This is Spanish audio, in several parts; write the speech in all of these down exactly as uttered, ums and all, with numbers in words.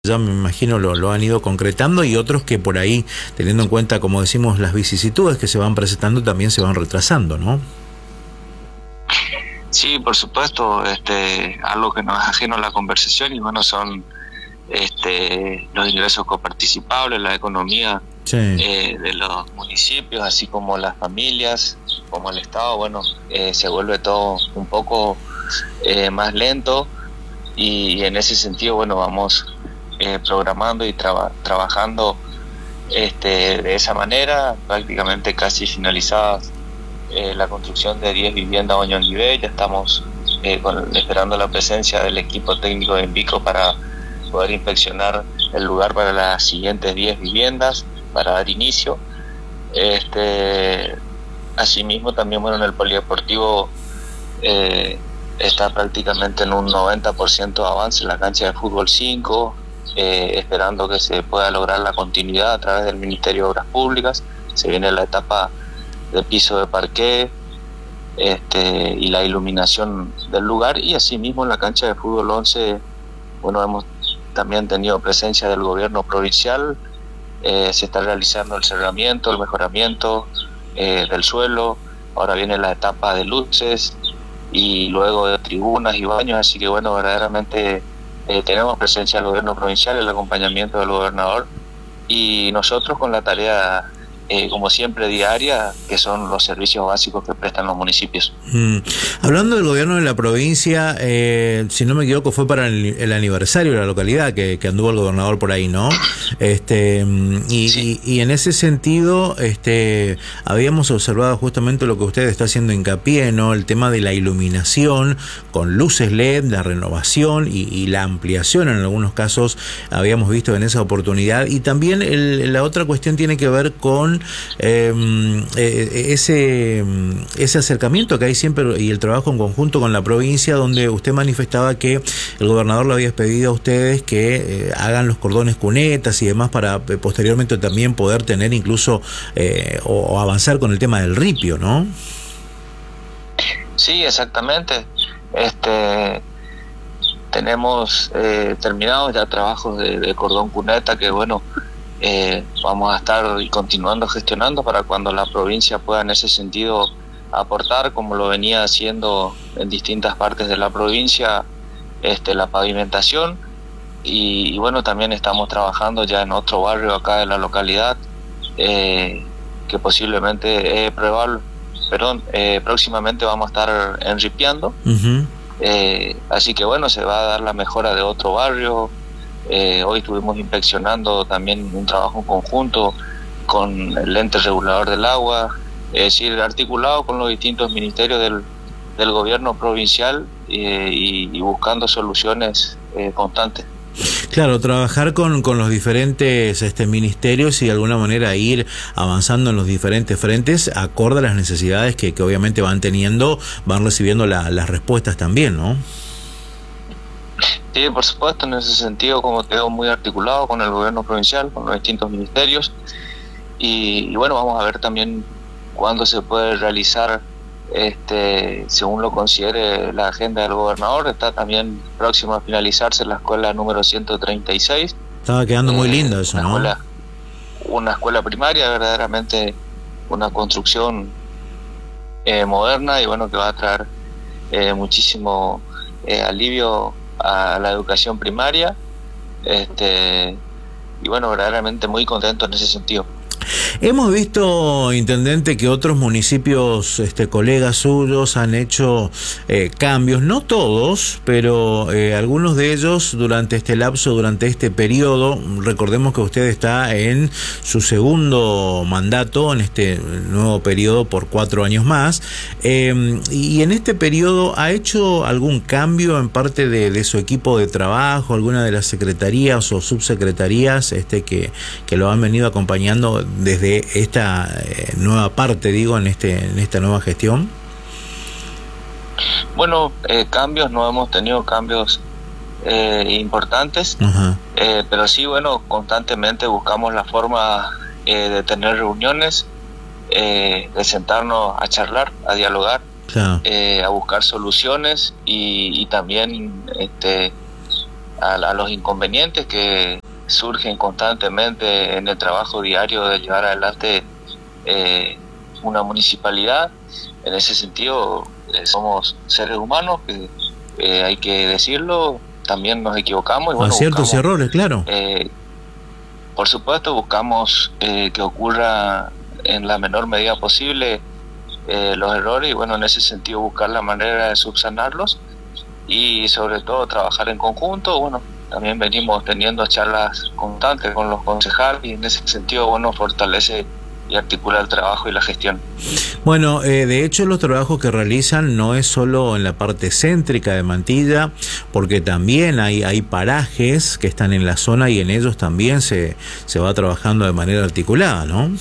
Ya me imagino lo, lo han ido concretando, y otros que por ahí, teniendo en cuenta, como decimos, las vicisitudes que se van presentando, también se van retrasando, ¿no? Sí, por supuesto, este, algo que no es ajeno a la conversación, y bueno, son este, los ingresos coparticipables, la economía sí. eh, de los municipios, así como las familias, como el Estado. Bueno, eh, se vuelve todo un poco eh, más lento, y, y en ese sentido, bueno, vamos Eh, programando y traba, trabajando este, de esa manera, prácticamente casi finalizada eh, la construcción de diez viviendas a Oñón Nivel. Ya estamos eh, con, esperando la presencia del equipo técnico de Envico para poder inspeccionar el lugar para las siguientes diez viviendas, para dar inicio. Este, asimismo, también bueno, en el polideportivo eh, está prácticamente en un noventa por ciento de avance en la cancha de fútbol cinco, Eh, esperando que se pueda lograr la continuidad a través del Ministerio de Obras Públicas. Se viene la etapa de piso de parqué este, y la iluminación del lugar, y asimismo en la cancha de fútbol once, bueno, hemos también tenido presencia del gobierno provincial. Eh, se está realizando el cerramiento, el mejoramiento eh, del suelo. Ahora viene la etapa de luces y luego de tribunas y baños, así que bueno, verdaderamente Eh, tenemos presencia del gobierno provincial, el acompañamiento del gobernador, y nosotros con la tarea, eh, como siempre, diaria, que son los servicios básicos que prestan los municipios. Mm. Hablando del gobierno de la provincia, eh, si no me equivoco, fue para el, el aniversario de la localidad que, que anduvo el gobernador por ahí, ¿no? Este y, sí. y, y en ese sentido, este habíamos observado justamente lo que usted está haciendo hincapié, ¿no? El tema de la iluminación con luces L E D, la renovación y, y la ampliación en algunos casos habíamos visto en esa oportunidad. Y también el, la otra cuestión tiene que ver con eh, ese ese acercamiento que hay siempre y el trabajo en conjunto con la provincia, donde usted manifestaba que el gobernador le había pedido a ustedes que eh, hagan los cordones cunetas y demás para eh, posteriormente también poder tener incluso eh, o, o avanzar con el tema del ripio, ¿no? Sí, exactamente. Este tenemos eh, terminados ya trabajos de, de cordón cuneta que bueno, eh, vamos a estar continuando gestionando para cuando la provincia pueda en ese sentido aportar, como lo venía haciendo en distintas partes de la provincia, este, la pavimentación. Y, y bueno, también estamos trabajando ya en otro barrio acá de la localidad, eh, que posiblemente eh, probable, perdón, eh, próximamente vamos a estar enripiando. Uh-huh. eh, así que bueno, se va a dar la mejora de otro barrio. Eh, hoy estuvimos inspeccionando también un trabajo en conjunto con el ente regulador del agua, es decir, articulado con los distintos ministerios del, del gobierno provincial, eh, y, y buscando soluciones eh, constantes. Claro, trabajar con, con los diferentes este, ministerios y de alguna manera ir avanzando en los diferentes frentes acorde a las necesidades que, que obviamente van teniendo, van recibiendo la, las respuestas también, ¿no? Sí, por supuesto, en ese sentido, como te digo, muy articulado con el gobierno provincial, con los distintos ministerios, y, y bueno, vamos a ver también cuándo se puede realizar, este, según lo considere la agenda del gobernador. Está también próximo a finalizarse la escuela número ciento treinta y seis. Estaba quedando eh, muy lindo eso, una ¿no? Escuela, una escuela primaria, verdaderamente una construcción eh, moderna, y bueno, que va a traer eh, muchísimo eh, alivio a la educación primaria, este, y bueno, verdaderamente muy contento en ese sentido. Hemos visto, intendente, que otros municipios, este, colegas suyos, han hecho eh, cambios, no todos, pero eh, algunos de ellos durante este lapso, durante este periodo. Recordemos que usted está en su segundo mandato, en este nuevo periodo por cuatro años más, eh, y en este periodo ha hecho algún cambio en parte de, de su equipo de trabajo, alguna de las secretarías o subsecretarías este, que, que lo han venido acompañando desde esta eh, nueva parte, digo, en este en esta nueva gestión. Bueno, eh, cambios, no hemos tenido cambios eh, importantes, uh-huh. eh, pero sí, bueno, constantemente buscamos la forma eh, de tener reuniones, eh, de sentarnos a charlar, a dialogar, claro. eh, a buscar soluciones, y, y también este a, a los inconvenientes que surgen constantemente en el trabajo diario de llevar adelante eh, una municipalidad. En ese sentido, eh, somos seres humanos, que eh, hay que decirlo, también nos equivocamos. Y bueno, aciertos buscamos, y errores, claro. Eh, por supuesto, buscamos eh, que ocurra en la menor medida posible eh, los errores, y bueno, en ese sentido buscar la manera de subsanarlos y sobre todo trabajar en conjunto. Bueno, también venimos teniendo charlas constantes con los concejales y en ese sentido, bueno, fortalece y articula el trabajo y la gestión. Bueno, eh, de hecho los trabajos que realizan no es solo en la parte céntrica de Mantilla, porque también hay, hay parajes que están en la zona y en ellos también se, se va trabajando de manera articulada, ¿no?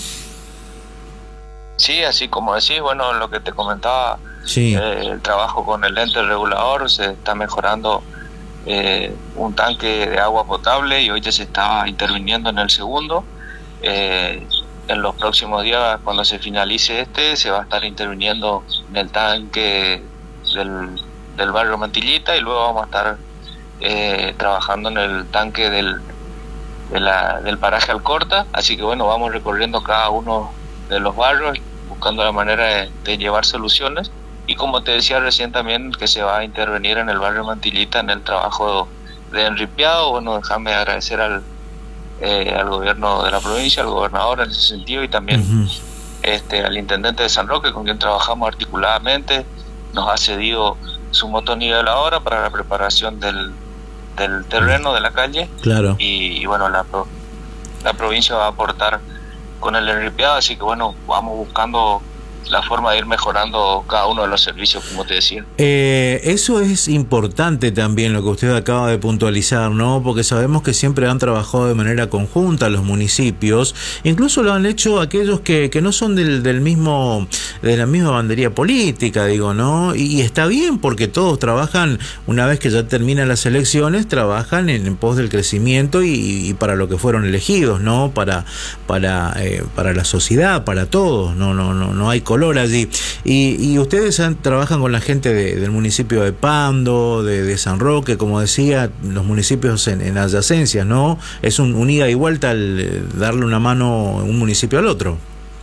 Sí, así como decís, bueno, lo que te comentaba, sí. eh, el trabajo con el ente regulador, se está mejorando eh, un tanque de agua potable y hoy ya se está interviniendo en el segundo. Eh, en los próximos días, cuando se finalice este, se va a estar interviniendo en el tanque del, del barrio Mantillita, y luego vamos a estar eh, trabajando en el tanque del, de la, del paraje Alcorta. Así que bueno, vamos recorriendo cada uno de los barrios, buscando la manera de, de llevar soluciones. Y como te decía recién también, que se va a intervenir en el barrio Mantillita en el trabajo de enripiado. Bueno, déjame agradecer al Eh, al gobierno de la provincia, al gobernador en ese sentido, y también uh-huh. este al intendente de San Roque, con quien trabajamos articuladamente. Nos ha cedido su motoniveladora para la preparación del, del terreno de la calle. Claro. Y, y bueno, la, la provincia va a aportar con el enripiado, así que bueno, vamos buscando la forma de ir mejorando cada uno de los servicios, como te decía. Eh, eso es importante también lo que usted acaba de puntualizar, ¿no? Porque sabemos que siempre han trabajado de manera conjunta los municipios, incluso lo han hecho aquellos que, que no son del, del mismo, de la misma bandería política, digo, ¿no? Y, y está bien, porque todos trabajan, una vez que ya terminan las elecciones, trabajan en, en pos del crecimiento y, y para lo que fueron elegidos, ¿no? Para, para, eh, para la sociedad, para todos, no, no, no, no hay color allí. Y, y ustedes han, trabajan con la gente de, del municipio de Pando, de, de San Roque, como decía, los municipios en, en adyacencias, ¿no? Es un, un ida y vuelta al darle una mano un municipio al otro.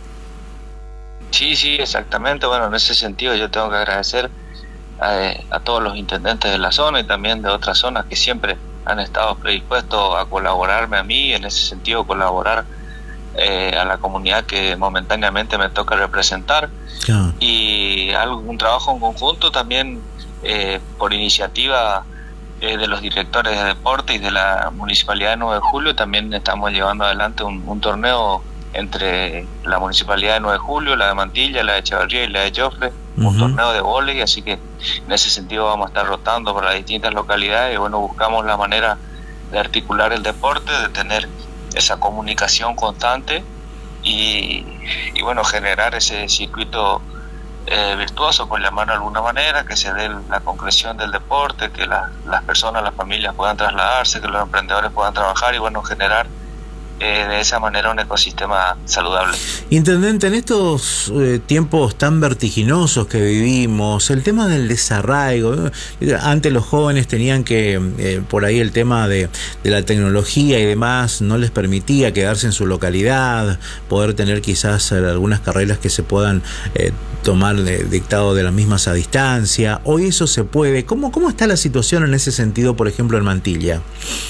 Sí, sí, exactamente. Bueno, en ese sentido yo tengo que agradecer a, a todos los intendentes de la zona y también de otras zonas que siempre han estado predispuestos a colaborarme a mí, en ese sentido colaborar Eh, a la comunidad que momentáneamente me toca representar. Yeah. Y algún trabajo en conjunto también eh, por iniciativa eh, de los directores de deporte y de la Municipalidad de nueve de Julio. También estamos llevando adelante un, un torneo entre la Municipalidad de nueve de Julio, la de Mantilla, la de Echeverría y la de Jofre, uh-huh. un torneo de vóley, así que en ese sentido vamos a estar rotando por las distintas localidades y bueno, buscamos la manera de articular el deporte, de tener esa comunicación constante y, y bueno, generar ese circuito eh, virtuoso, por llamarlo de alguna manera, que se dé la concreción del deporte, que la, las personas, las familias puedan trasladarse, que los emprendedores puedan trabajar y bueno, generar eh, de esa manera un ecosistema saludable. Intendente, en estos eh, tiempos tan vertiginosos que vivimos, el tema del desarraigo, eh, antes los jóvenes tenían que, eh, por ahí el tema de, de la tecnología y demás, no les permitía quedarse en su localidad, poder tener quizás algunas carreras que se puedan eh, tomar de, dictado de las mismas a distancia. Hoy eso se puede. ¿Cómo, cómo está la situación en ese sentido, por ejemplo, en Mantilla?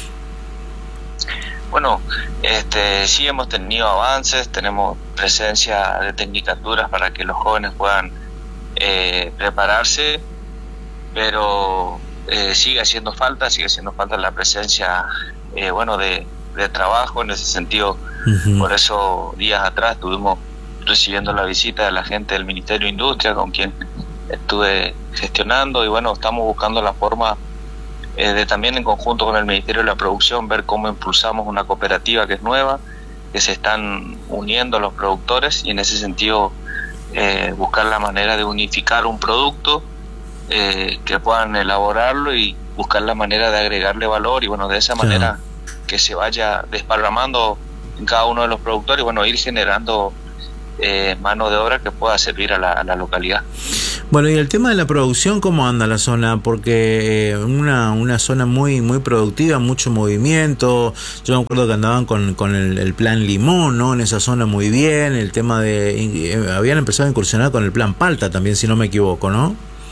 Bueno, este, sí hemos tenido avances, tenemos presencia de tecnicaturas para que los jóvenes puedan eh, prepararse, pero eh, sigue haciendo falta, sigue haciendo falta la presencia, eh, bueno, de, de trabajo en ese sentido. Uh-huh. Por eso días atrás estuvimos recibiendo la visita de la gente del Ministerio de Industria, con quien estuve gestionando, y bueno, estamos buscando la forma Eh, de también en conjunto con el Ministerio de la Producción ver cómo impulsamos una cooperativa que es nueva, que se están uniendo los productores y en ese sentido eh, buscar la manera de unificar un producto, eh, que puedan elaborarlo y buscar la manera de agregarle valor y bueno, de esa manera sí. que se vaya desparramando en cada uno de los productores y bueno, ir generando eh, mano de obra que pueda servir a la, a la localidad. Bueno, y el tema de la producción, ¿cómo anda la zona? Porque eh, una, una zona muy muy productiva, mucho movimiento. Yo me acuerdo que andaban con, con el, el plan Limón, ¿no? En esa zona muy bien. El tema de... Eh, habían empezado a incursionar con el plan Palta también, si no me equivoco, ¿no?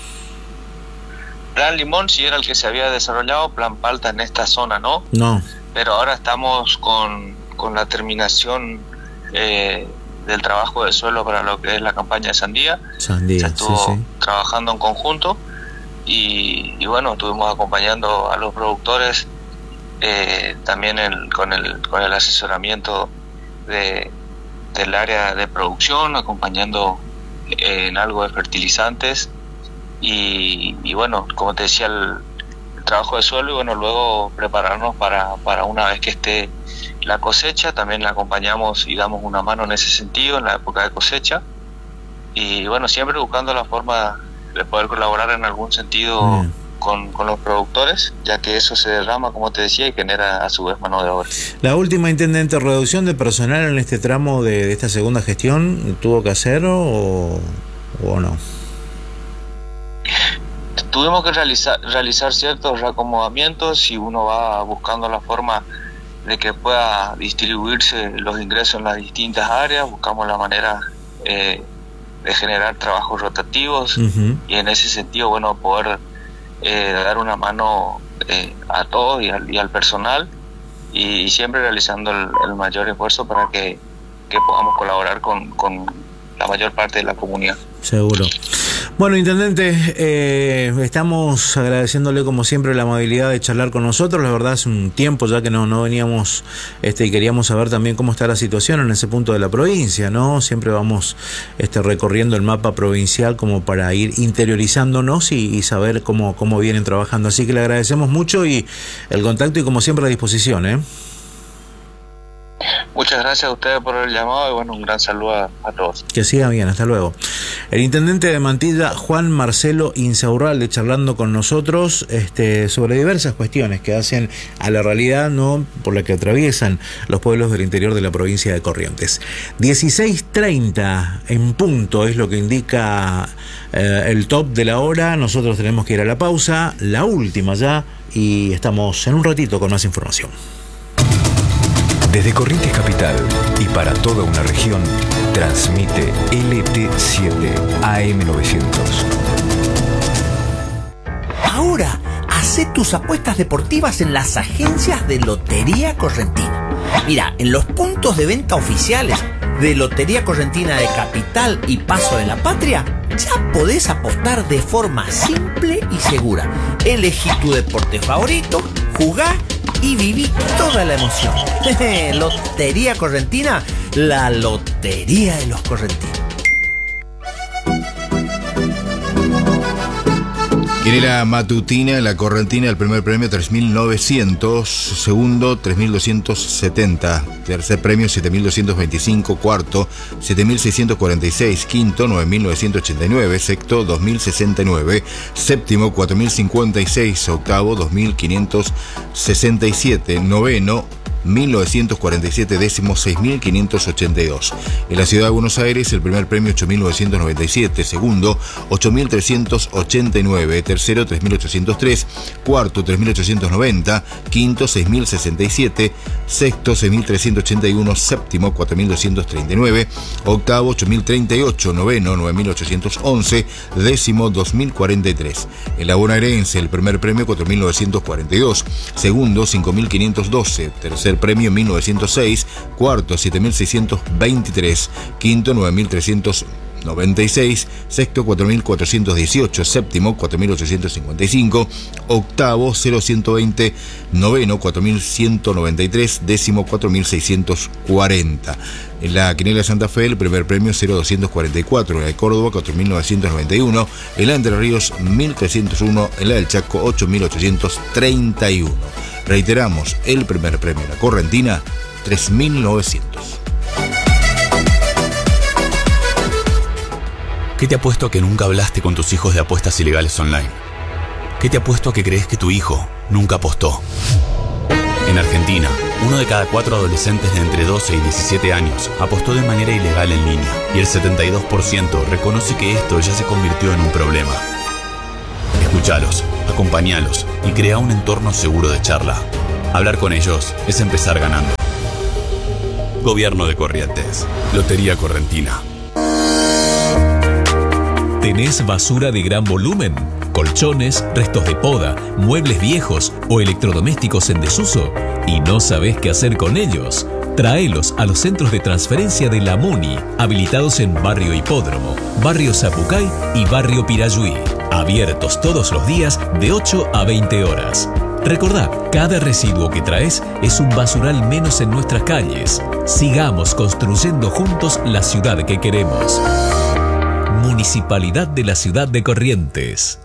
Plan Limón sí era el que se había desarrollado, plan Palta en esta zona, ¿no? No. Pero ahora estamos con, con la terminación... Eh, del trabajo de suelo para lo que es la campaña de sandía. Sandía, se estuvo sí, sí. trabajando en conjunto y, y bueno, estuvimos acompañando a los productores eh, también el, con el con el asesoramiento de del área de producción, acompañando eh, en algo de fertilizantes y, y bueno, como te decía, el, el trabajo de suelo y bueno, luego prepararnos para, para una vez que esté la cosecha, también la acompañamos y damos una mano en ese sentido en la época de cosecha y bueno, siempre buscando la forma de poder colaborar en algún sentido mm. con, con los productores, ya que eso se derrama, como te decía, y genera a su vez mano de obra. La última, intendente, reducción de personal en este tramo de, de esta segunda gestión, ¿tuvo que hacer o, o no? Tuvimos que realizar, realizar ciertos reacomodamientos y uno va buscando la forma de que pueda distribuirse los ingresos en las distintas áreas. Buscamos la manera eh, de generar trabajos rotativos uh-huh. y en ese sentido, bueno, poder eh, dar una mano eh, a todos y al, y al personal y, y siempre realizando el, el mayor esfuerzo para que, que podamos colaborar con, con la mayor parte de la comunidad. Seguro. Bueno, intendente, eh, estamos agradeciéndole como siempre la amabilidad de charlar con nosotros. La verdad es un tiempo ya que no, no veníamos este, y queríamos saber también cómo está la situación en ese punto de la provincia, ¿no? Siempre vamos este, recorriendo el mapa provincial como para ir interiorizándonos y, y saber cómo, cómo vienen trabajando. Así que le agradecemos mucho y el contacto y como siempre a disposición, ¿eh? Muchas gracias a ustedes por el llamado y bueno, un gran saludo a, a todos. Que siga bien, hasta luego. El intendente de Mantilla, Juan Marcelo Insaurralde, charlando con nosotros este, sobre diversas cuestiones que hacen a la realidad, no por la que atraviesan los pueblos del interior de la provincia de Corrientes. dieciséis treinta en punto es lo que indica eh, el top de la hora. Nosotros tenemos que ir a la pausa, la última ya, y estamos en un ratito con más información. Desde Corrientes Capital y para toda una región, transmite L T siete A M novecientos. Ahora, hacé tus apuestas deportivas en las agencias de Lotería Correntina. Mira, en los puntos de venta oficiales de Lotería Correntina de Capital y Paso de la Patria, ya podés apostar de forma simple y segura. Elegí tu deporte favorito, jugá y viví toda la emoción. Lotería Correntina, la lotería de los correntinos. Quinela matutina, la Correntina, el primer premio tres mil novecientos, segundo tres mil doscientos setenta, tercer premio siete mil doscientos veinticinco, cuarto siete mil seiscientos cuarenta y seis, quinto nueve mil novecientos ochenta y nueve, sexto dos mil sesenta y nueve, séptimo cuatro mil cincuenta y seis, octavo dos mil quinientos sesenta y siete, noveno mil novecientos cuarenta y siete, décimo seis mil quinientos ochenta y dos. En la ciudad de Buenos Aires, el primer premio ocho mil novecientos noventa y siete, segundo ocho mil trescientos ochenta y nueve, tercero tres mil ochocientos tres, cuarto tres mil ochocientos noventa, quinto seis mil sesenta y siete, sexto seis mil trescientos ochenta y uno, séptimo cuatro mil doscientos treinta y nueve, octavo ocho mil treinta y ocho, noveno nueve mil ochocientos once, décimo dos mil cuarenta y tres. En la bonaerense, el primer premio cuatro mil novecientos cuarenta y dos, segundo cinco mil quinientos doce, tercer premio mil novecientos seis, cuarto siete mil seiscientos veintitrés, quinto nueve mil trescientos noventa y seis, sexto cuatro mil cuatrocientos dieciocho, séptimo cuatro mil ochocientos cincuenta y cinco, octavo cero ciento veinte, noveno cuatro mil ciento noventa y tres, décimo cuatro mil seiscientos cuarenta. En la quinela de Santa Fe, el primer premio cero doscientos cuarenta y cuatro, en la de Córdoba cuatro mil novecientos noventa y uno, en la de Entre Ríos mil trescientos uno, en la del Chaco ocho mil ochocientos treinta y uno. Reiteramos, el primer premio en la Correntina, tres mil novecientos. ¿Qué te ha puesto a que nunca hablaste con tus hijos de apuestas ilegales online? ¿Qué te ha puesto a que crees que tu hijo nunca apostó? En Argentina, Uno de cada cuatro adolescentes de entre doce y diecisiete años apostó de manera ilegal en línea y el setenta y dos por ciento reconoce que esto ya se convirtió en un problema. Escuchalos, acompañalos y crea un entorno seguro de charla. Hablar con ellos es empezar ganando. Gobierno de Corrientes. Lotería Correntina. ¿Tenés basura de gran volumen? ¿Colchones, restos de poda, muebles viejos o electrodomésticos en desuso? ¿Y no sabés qué hacer con ellos? Tráelos a los centros de transferencia de la MUNI, habilitados en Barrio Hipódromo, Barrio Zapucay y Barrio Pirayuí. Abiertos todos los días de ocho a veinte horas. Recordá, cada residuo que traes es un basural menos en nuestras calles. Sigamos construyendo juntos la ciudad que queremos. Municipalidad de la Ciudad de Corrientes.